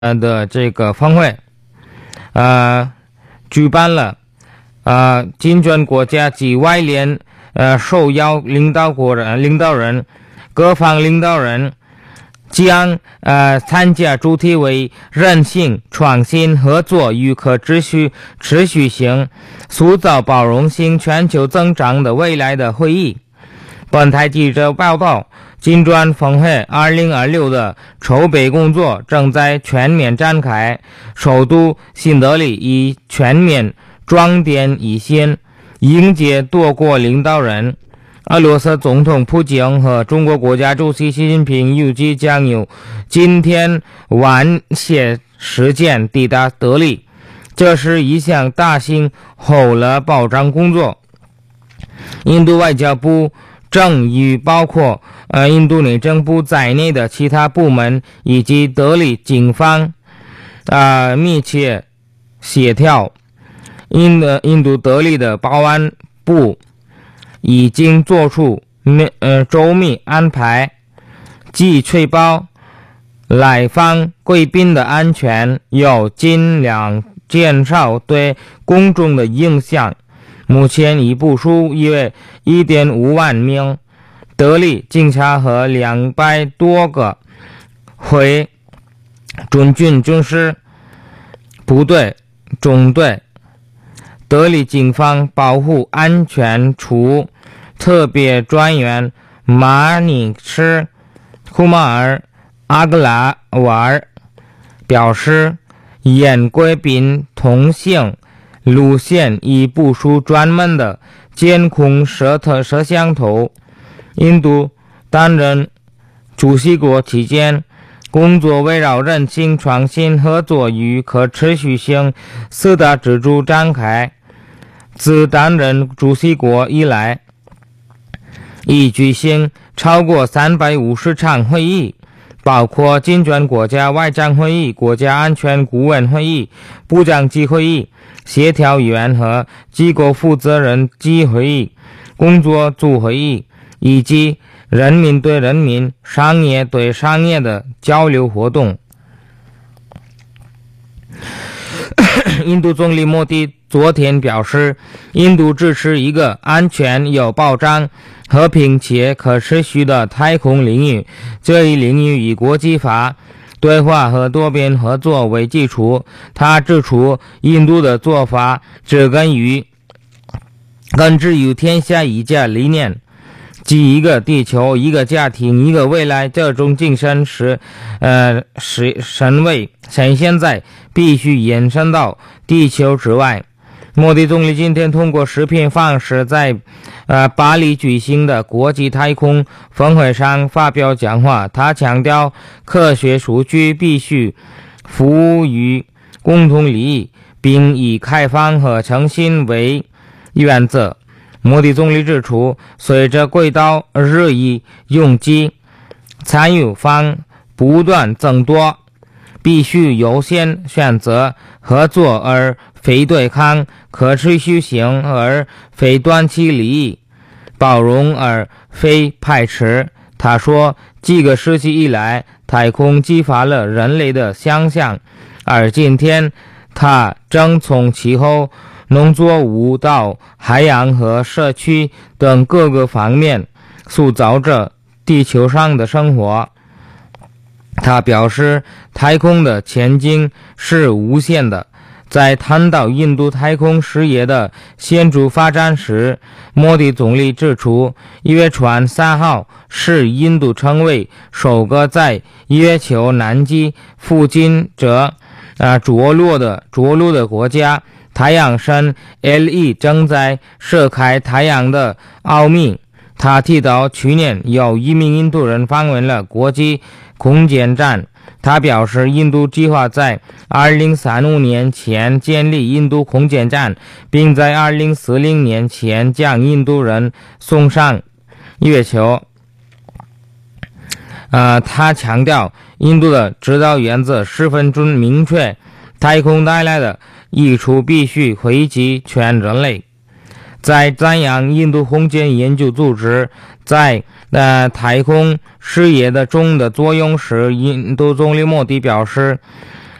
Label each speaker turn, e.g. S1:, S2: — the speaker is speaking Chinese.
S1: 的这个峰会，举办了金砖国家及外联受邀领导人各方领导人将参加主题为韧性、创新、合作与可持续性，塑造包容性全球增长的未来的会议。本台记者报道，金砖峰会2026的筹备工作正在全面展开，首都新德里已全面装点一新，迎接多国领导人。俄罗斯总统普京和中国国家主席习近平预计将于今天晚些时间抵达德里，这是一项大型后了保障工作。印度外交部正与包括印度内政部在内的其他部门以及德里警方密切协调。印度德里的保安部已经做出周密安排，既确保来访贵宾的安全，又尽量减少对公众的影响。目前已部署约 1.5 万名德里警察和200多个会准军军事部队中队。德里警方保护安全处特别专员马尼什库马尔阿格拉瓦尔表示，沿贵宾通行路线已部署专门的监控摄像头。印度担任主席国期间，工作围绕韧性、创新、合作与可持续性四大支柱展开。自担任主席国以来，已举行超过350场会议，包括金砖国家外长会议、国家安全顾问会议、部长级会议、协调员和机构负责人级会议、工作组会议，以及人民对人民、商业对商业的交流活动。印度总理莫迪昨天表示，印度支持一个安全、有保障、和平且可持续的太空领域。这一领域以国际法、对话和多边合作为基础。他指出，印度的做法根植于天下一家理念，即一个地球、一个家庭、一个未来。这种精神现在必须延伸到地球之外。莫迪总理今天通过视频方式在巴黎举行的国际太空峰会上发表讲话。他强调，科学数据必须服务于共同利益，并以开放和诚信为原则。莫迪总理指出，随着轨道日益拥挤，参与方不断增多，必须优先选择合作而非对抗，可持续性而非短期利益，包容而非排斥。他说，几个世纪以来，太空激发了人类的想象，而今天它正从气候、农作物到海洋和社区等各个方面塑造着地球上的生活。他表示，太空的前景是无限的。在谈到印度太空事业的显著发展时，莫迪总理指出，月船3号使印度成为首个在月球南极附近着陆的国家。太阳神 LE 正在射开太阳的奥秘。他提到，去年有1名印度人访问了国际空间站。他表示，印度计划在2035年前建立印度空间站，并在2040年前将印度人送上月球。他强调，印度的指导原则十分明确，太空带来的益处必须惠及全人类。在赞扬印度空间研究组织在太空事业中的作用时，印度总理莫迪表示，